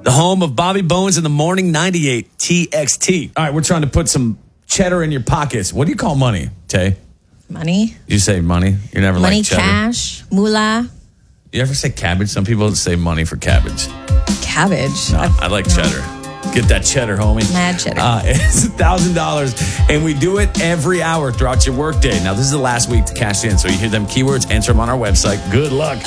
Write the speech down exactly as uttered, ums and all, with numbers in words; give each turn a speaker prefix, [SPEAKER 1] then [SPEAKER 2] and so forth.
[SPEAKER 1] The home of Bobby Bones in the morning, ninety-eight T X T. All right, we're trying to put some cheddar in your pockets. What do you call money, Tay?
[SPEAKER 2] Money.
[SPEAKER 1] You say money? You're never
[SPEAKER 2] Money,
[SPEAKER 1] like cheddar?
[SPEAKER 2] cash, moolah.
[SPEAKER 1] You ever say cabbage? Some people say money for cabbage.
[SPEAKER 2] Cabbage.
[SPEAKER 1] No, I like
[SPEAKER 2] no.
[SPEAKER 1] cheddar. Get that cheddar, homie.
[SPEAKER 2] Mad cheddar.
[SPEAKER 1] Uh, it's one thousand dollars, and we do it every hour throughout your workday. Now, this is the last week to cash in, so you hear them keywords, answer them on our website. Good luck.